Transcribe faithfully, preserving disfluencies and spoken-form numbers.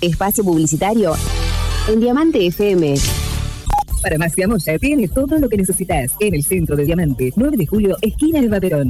Espacio publicitario en Diamante F M. Farmacia Moya tiene todo lo que necesitas en el centro de Diamante, nueve de julio, esquina El Baterón.